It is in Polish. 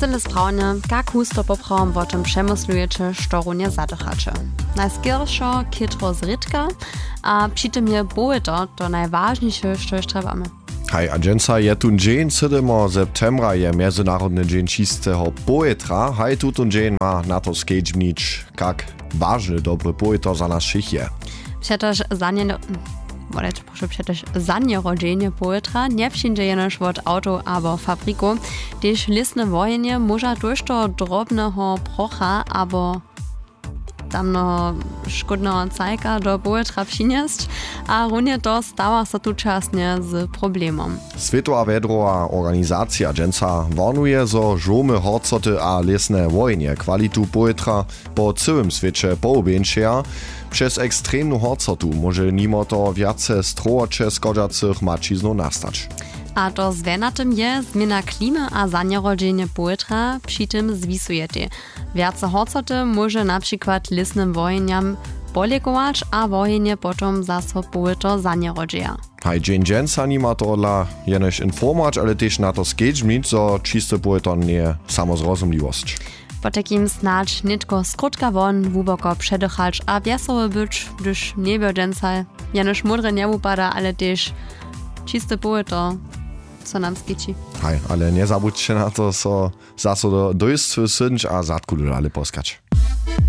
Wesele sprawne, jak husto poprawom o tym przemyslujecie, što runie zadychacie. Najskierszo kitro zrytka, a przy tym je bołyto to najważniejsze, co już trebamy. Hej, a dżęca je tun dzień 7 septembra je Międzynarodny Dzień Czystego Poetra. Hej, tutun dzień ma na to skejdzmnić, jak ważny dobry poeta za nas všich je. Przecież za nierodzenie poetra nie wszędzie jenoż od auto albo fabryku, gdyż listne wojenie może też do drobnego procha albo tamno szkodnego cajka do poetra przynieść, a runie to stawa się tu czasnie z problemem. Światowa vedrowa organizacja dżęca warnuje, że żomy horcoty a listne wojenie kwalitu poetra po całym świecie połubieńszia. Przez ekstremną horcotu może nimo to wiace strołocze szkodzących maczyznów nastać. A to zwenatym je zmiana klimy a zanierodzenie poetra przy tym zwisujete. Wiace horcoty może na przykład listnym wojeniam polegować, a wojenie potom zase poeto zanierodzieja. Hej, dzień dżęca nima to dla jenoś informować, ale też na to skejdzmnić, że czysty poeton nie samozrozumliwość. Po takim snadź nitko skrótka won wuboko przedychać a wesoły być, gdyż nie był dżęca jenoś mudre nie upada, ale też czysty poeto, co nam skici. Hej, ale nie zabudźcie na to, so zase do dojstwy synć a zadku ale poskać.